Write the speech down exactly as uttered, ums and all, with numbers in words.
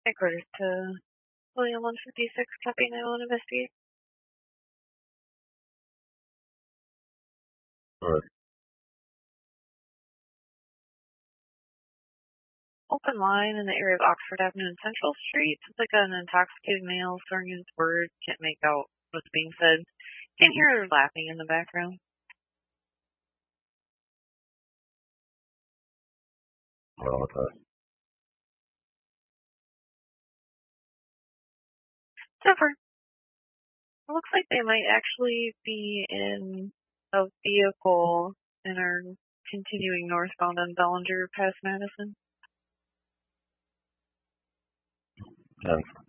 Headquarters to William one fifty-six, copy nine one investigate. Alright. Open line in the area of Oxford Avenue and Central Street. It's like an intoxicated male slurring his words. Can't make out what's being said. Can't hear her laughing in the background. Oh, okay. Zipper. It looks like they might actually be in a vehicle and are continuing northbound on Bellinger past Madison. Ten.